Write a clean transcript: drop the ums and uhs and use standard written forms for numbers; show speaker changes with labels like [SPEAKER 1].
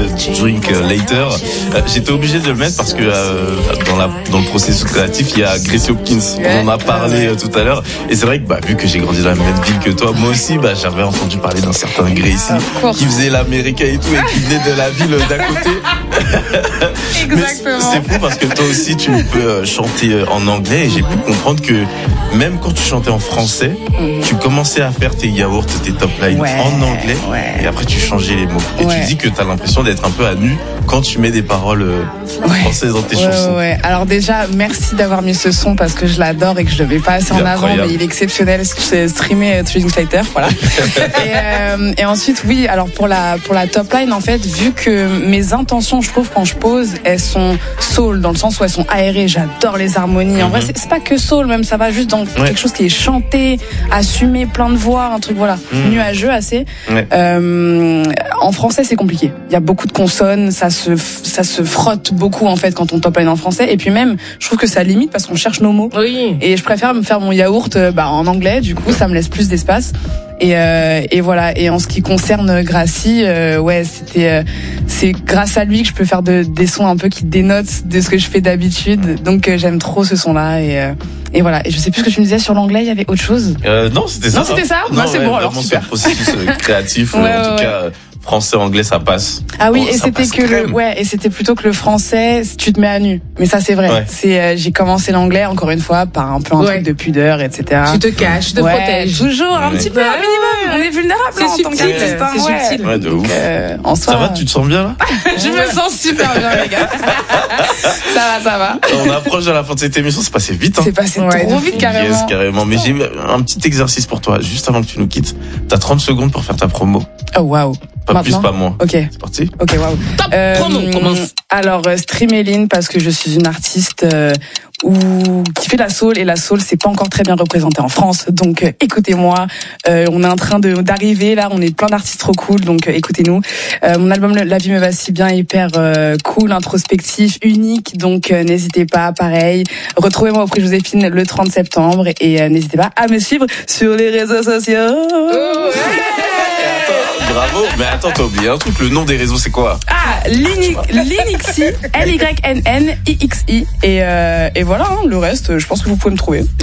[SPEAKER 1] Drink Later. J'étais obligé de le mettre parce que dans le processus créatif, il y a Gracie Hopkins. On en a parlé tout à l'heure. Et c'est vrai que vu que j'ai grandi dans la même ville que toi, moi aussi, j'avais entendu parler d'un certain Gracie qui faisait l'Américain et tout et qui venait de la ville d'à côté.
[SPEAKER 2] Exactement.
[SPEAKER 1] C'est fou parce que toi aussi, tu peux chanter en anglais et j'ai pu comprendre que même quand tu chantais en français, tu commençais à faire tes yaourts, tes top lines en anglais et après tu changeais les mots. Et tu dis que tu as l'impression d'être un peu à nu quand tu mets des paroles françaises dans tes chansons.
[SPEAKER 2] Alors déjà, merci d'avoir mis ce son parce que je l'adore et que je le mets pas assez en avant, mais il est exceptionnel. C'est streamé Trading Fighter, voilà. et ensuite, oui, alors pour la top line, en fait, vu que mes intentions, je trouve, quand je pose, elles sont soul, dans le sens où elles sont aérées. J'adore les harmonies. En vrai, c'est pas que soul, même, ça va juste dans quelque chose qui est chanté, assumé, plein de voix, un truc, nuageux assez. En français, c'est compliqué. Il y a beaucoup de consonnes, ça se frotte beaucoup, en fait, quand on top line en français. Et puis même, je trouve que ça limite parce qu'on cherche nos mots. Oui. Et je préfère me faire mon yaourt, en anglais, du coup, ça me laisse plus d'espace. Et voilà. Et en ce qui concerne Gracie, c'est grâce à lui que je peux faire des sons un peu qui dénotent de ce que je fais d'habitude. Donc j'aime trop ce son-là et voilà. Et je sais plus ce que tu me disais sur l'anglais. Il y avait autre chose.
[SPEAKER 1] Non, c'était ça.
[SPEAKER 2] Non, c'était ça. C'est bon alors. Super.
[SPEAKER 1] C'est un processus créatif. En tout cas. Français, anglais, ça passe.
[SPEAKER 2] Ah oui, et c'était et c'était plutôt que le français, tu te mets à nu. Mais ça, c'est vrai. J'ai commencé l'anglais, encore une fois, par un peu un truc de pudeur, etc.
[SPEAKER 3] Tu te caches, tu te protèges.
[SPEAKER 2] Toujours, un petit peu, un minimum. On est vulnérable.
[SPEAKER 3] C'est subtil.
[SPEAKER 2] C'est subtil.
[SPEAKER 1] Ouais, de ouf.
[SPEAKER 2] En soi,
[SPEAKER 1] ça va, tu te sens bien, là?
[SPEAKER 2] Je me sens super bien, les gars. Ça va.
[SPEAKER 1] On approche de la fin de cette émission, c'est passé vite, hein.
[SPEAKER 2] C'est passé trop vite, carrément.
[SPEAKER 1] Yes, carrément. Mais j'ai un petit exercice pour toi, juste avant que tu nous quittes. T'as 30 secondes pour faire ta promo.
[SPEAKER 2] Oh, waouh.
[SPEAKER 1] Pas maintenant? Plus, pas moins.
[SPEAKER 2] Ok.
[SPEAKER 1] C'est parti.
[SPEAKER 2] Ok, waouh.
[SPEAKER 3] Top promo, commence.
[SPEAKER 2] Alors, Streameline, parce que je suis une artiste qui fait la soul, et la soul, c'est pas encore très bien représenté en France. Donc, écoutez-moi. On est en train d'arriver, là. On est plein d'artistes trop cool. Donc, écoutez-nous. Mon album La vie me va si bien, hyper cool, introspectif, unique. Donc, n'hésitez pas, pareil. Retrouvez-moi au prix Joséphine le 30 septembre. Et n'hésitez pas à me suivre sur les réseaux sociaux.
[SPEAKER 1] Bravo, mais attends, t'as oublié un truc, le nom des réseaux c'est quoi?
[SPEAKER 2] Linixi, Lynnixi, et voilà, le reste, je pense que vous pouvez me trouver.